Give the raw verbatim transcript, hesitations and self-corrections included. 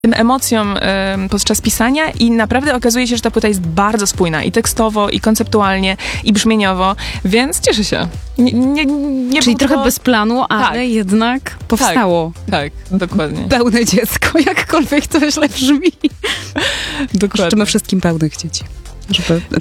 tym emocjom y, podczas pisania i naprawdę okazuje się, że ta płyta jest bardzo spójna i tekstowo, i konceptualnie, i brzmieniowo, więc cieszę się. Nie, nie, nie Czyli było trochę to... bez planu, ale Tak. jednak powstało. Tak, dokładnie. Pełne dziecko, jakkolwiek to źle brzmi. Dokładnie. Życzymy wszystkim pełnych dzieci. Żeby